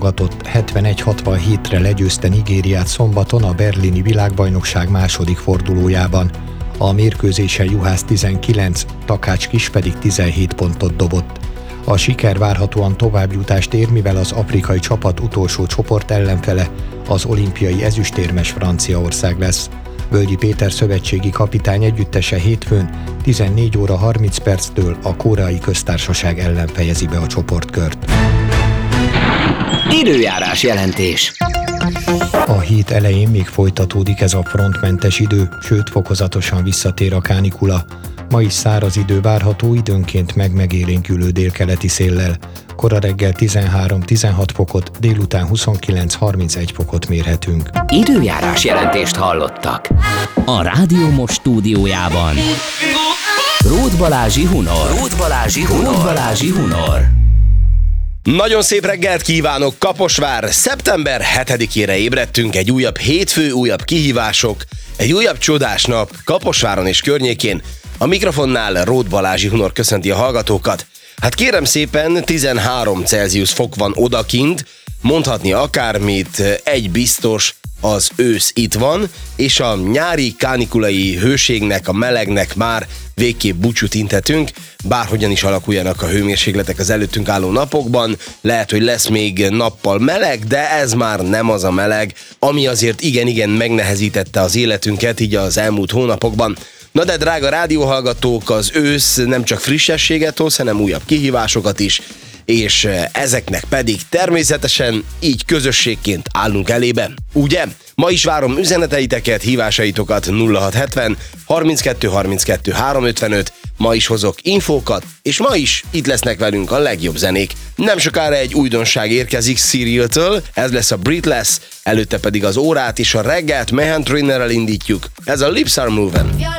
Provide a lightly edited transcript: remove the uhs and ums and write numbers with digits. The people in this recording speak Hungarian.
válogatott 71-67-re legyőzte Nigériát szombaton a berlini világbajnokság második fordulójában. A mérkőzésen Juhász 19, Takács Kis pedig 17 pontot dobott. A siker várhatóan továbbjutást ér, mivel az afrikai csapat utolsó csoport ellenfele az olimpiai ezüstérmes Franciaország lesz. Völgyi Péter szövetségi kapitány együttese hétfőn 14 óra 30 perctől a Koreai Köztársaság ellen fejezi be a csoportkört. Időjárás jelentés. A hét elején még folytatódik ez a frontmentes idő, sőt fokozatosan visszatér a kánikula. Ma is száraz idő várható, időnként megélénkülő délkeleti széllel. Kora reggel 13-16 fokot, délután 29-31 fokot mérhetünk. Időjárás jelentést hallottak. A Rádió Most stúdiójában Róth Balázsi Hunor. Nagyon szép reggelt kívánok, Kaposvár! Szeptember 7-ére ébredtünk, egy újabb hétfő, újabb kihívások, egy újabb csodás nap Kaposváron és környékén. A mikrofonnál Róth Balázsi Hunor köszönti a hallgatókat. Hát kérem szépen, 13 Celsius fok van odakint, mondhatni akármit, egy biztos, az ősz itt van, és a nyári kánikulai hőségnek, a melegnek már végképp búcsút intetünk, bárhogyan is alakuljanak a hőmérsékletek az előttünk álló napokban. Lehet, hogy lesz még nappal meleg, de ez már nem az a meleg, ami azért igen megnehezítette az életünket így az elmúlt hónapokban. Na de drága rádióhallgatók, az ősz nem csak frissességet hoz, hanem újabb kihívásokat is, és ezeknek pedig természetesen így közösségként állunk elébe. Ugye? Ma is várom üzeneteiteket, hívásaitokat 0670 32 32 355, ma is hozok infókat, és ma is itt lesznek velünk a legjobb zenék. Nem sokára egy újdonság érkezik Serial-től, ez lesz a Breathless, előtte pedig az órát és a reggelt Meghan Trainerrel indítjuk. Ez a Lips Are Movin'.